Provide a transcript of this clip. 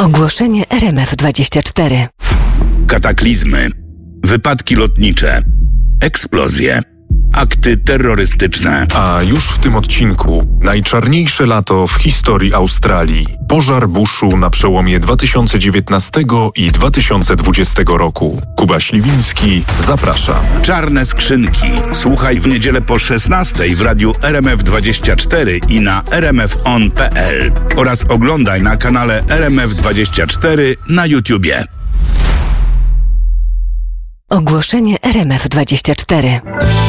Ogłoszenie RMF24. Kataklizmy, wypadki lotnicze, eksplozje, akty terrorystyczne. A już w tym odcinku najczarniejsze lato w historii Australii. Pożar buszu na przełomie 2019 i 2020 roku. Kuba Śliwiński, zapraszam. Czarne skrzynki. Słuchaj w niedzielę po 16 w radiu RMF24 i na rmfon.pl oraz oglądaj na kanale RMF24 na YouTubie. Ogłoszenie RMF24.